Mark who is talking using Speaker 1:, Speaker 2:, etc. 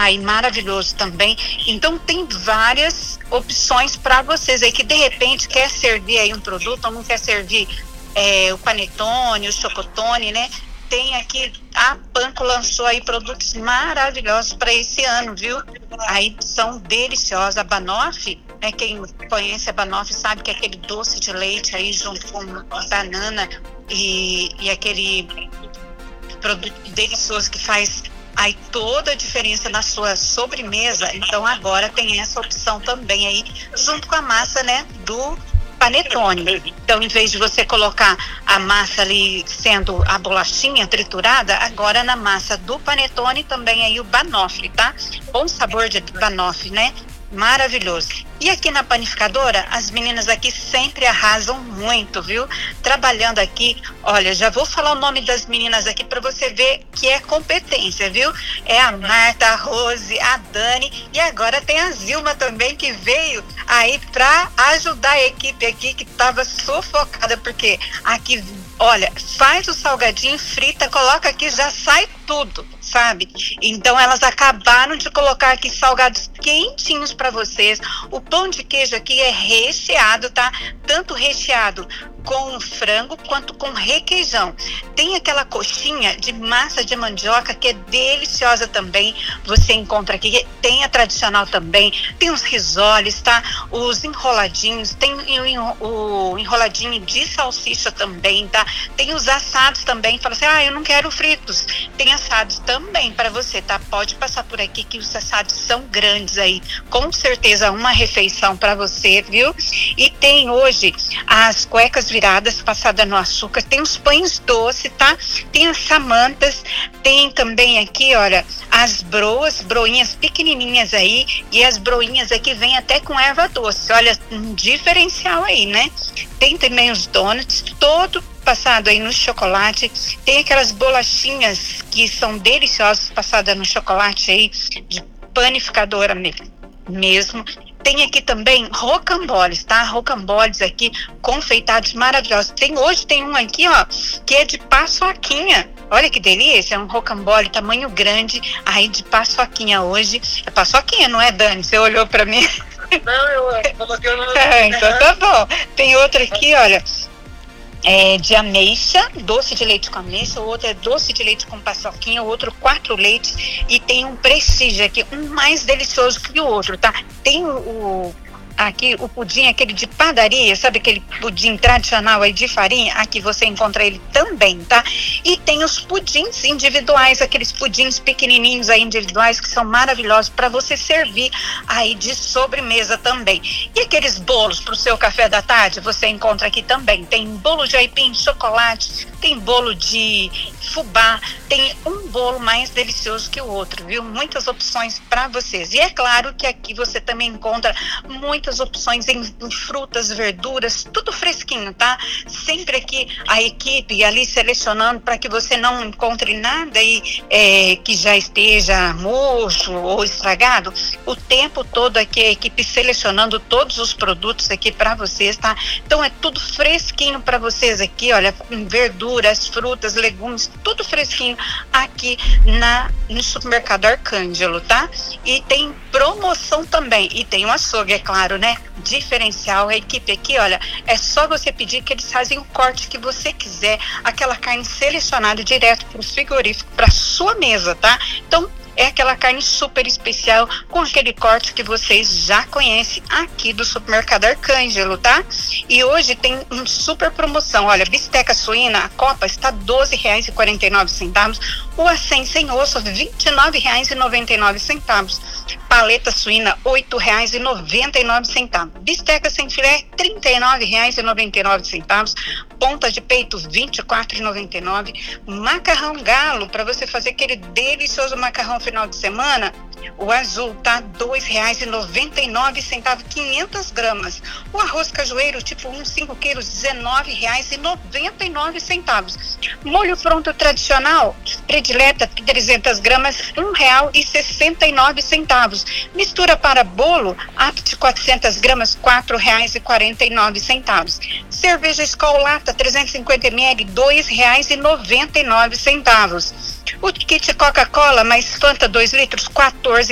Speaker 1: aí maravilhoso também. Então tem várias opções para vocês aí que de repente quer servir aí um produto ou não quer servir o panetone, o chocotone, né? Tem aqui, a Panko lançou aí produtos maravilhosos para esse ano, viu? Aí são deliciosos. A Banoffee, né, quem conhece a Banoffee sabe que é aquele doce de leite aí junto com banana e aquele produto delicioso que faz aí toda a diferença na sua sobremesa. Então agora tem essa opção também aí, junto com a massa, né, do panetone. Então, em vez de você colocar a massa ali sendo a bolachinha triturada, agora na massa do panetone também aí o banoffee, tá? Bom sabor de banoffee, né? Maravilhoso. E aqui na panificadora, as meninas aqui sempre arrasam muito, viu? Trabalhando aqui, olha, já vou falar o nome das meninas aqui para você ver que é competência, viu? É a Marta, a Rose, a Dani e agora tem a Zilma também que veio aí para ajudar a equipe aqui que estava sufocada, porque aqui, olha, faz o salgadinho, frita, coloca aqui, já sai tudo, sabe? Então elas acabaram de colocar aqui salgados quentinhos para vocês. O pão de queijo aqui é recheado, tá? Tanto recheado com frango quanto com requeijão. Tem aquela coxinha de massa de mandioca que é deliciosa também. Você encontra aqui, tem a tradicional também, tem os risoles, tá? Os enroladinhos, tem o enroladinho de salsicha também, tá? Tem os assados também. Fala assim, eu não quero fritos. Tem assados também para você, tá? Pode passar por aqui que os assados são grandes aí. Com certeza uma refeição para você, viu? E tem hoje as cuecas viradas passadas no açúcar, tem os pães doces, tá? Tem as samantas, tem também aqui, olha, as broinhas pequenininhas aí, e as broinhas aqui vem até com erva doce, olha, um diferencial aí, né? Tem também os donuts, todo passado aí no chocolate, tem aquelas bolachinhas que são deliciosas passadas no chocolate aí, de panificadora mesmo. Tem aqui também rocamboles, tá? Rocamboles aqui, confeitados maravilhosos. Hoje tem um aqui, ó, que é de paçoquinha. Olha que delícia, é um rocambole tamanho grande, aí de paçoquinha hoje. É paçoquinha, não é, Dani? Você olhou pra mim?
Speaker 2: Não, eu coloquei o nome.
Speaker 1: Então tá bom. Tem outro aqui, olha, de ameixa, doce de leite com ameixa, o outro é doce de leite com paçoquinha, o outro 4 leites, e tem um prestígio aqui, um mais delicioso que o outro, tá? Tem aqui o pudim, aquele de padaria, sabe aquele pudim tradicional aí de farinha? Aqui você encontra ele também, tá? E tem os pudins individuais, aqueles pudins pequenininhos aí individuais que são maravilhosos para você servir aí de sobremesa também. E aqueles bolos para o seu café da tarde, você encontra aqui também. Tem bolo de aipim, chocolate, tem bolo de fubá, tem um bolo mais delicioso que o outro, viu? Muitas opções para vocês. E é claro que aqui você também encontra muitas opções em frutas, verduras, tudo fresquinho, tá? Sempre aqui a equipe ali selecionando para que você não encontre nada aí que já esteja murcho ou estragado. O tempo todo aqui a equipe selecionando todos os produtos aqui para vocês, tá? Então é tudo fresquinho para vocês aqui, olha, verduras, frutas, legumes, tudo fresquinho aqui no supermercado Arcângelo, tá? E tem promoção também, e tem um açougue, é claro, né? Diferencial, a equipe aqui, olha, é só você pedir que eles fazem o corte que você quiser, aquela carne selecionada direto pro frigorífico, pra sua mesa, tá? Então, é aquela carne super especial com aquele corte que vocês já conhecem aqui do supermercado Arcângelo, tá? E hoje tem uma super promoção, olha, bisteca suína, a copa está R$12,49, o acém sem osso R$29,99, paleta suína R$8,99, bisteca sem filé R$39,99, ponta de peito R$24,99, macarrão galo para você fazer aquele delicioso macarrão final de semana, o azul tá R$2,99, 500 gramas. O arroz cajueiro tipo 1, 5 quilos, R$19,99. Molho pronto tradicional, predileta, 300 gramas, R$1,69. Mistura para bolo, apte 400 gramas, R$4,49. Cerveja Skol Lata, 350 ml, R$2,99. O kit Coca-Cola mais Fanta 2 litros,